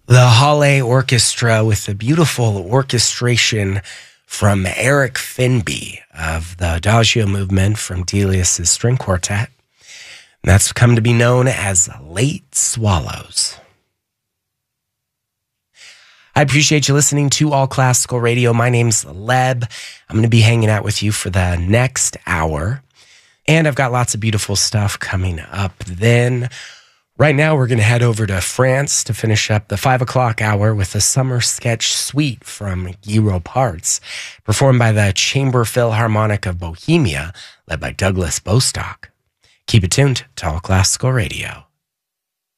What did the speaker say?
The Halle Orchestra with a beautiful orchestration from Eric Finby of the Adagio movement from Delius' string quartet. And that's come to be known as Late Swallows. I appreciate you listening to All Classical Radio. My name's Leb. I'm going to be hanging out with you for the next hour. And I've got lots of beautiful stuff coming up then. Right now, we're going to head over to France to finish up the 5 o'clock hour with a summer sketch suite from Guy Roparts, performed by the Chamber Philharmonic of Bohemia, led by Douglas Bostock. Keep it tuned to All Classical Radio.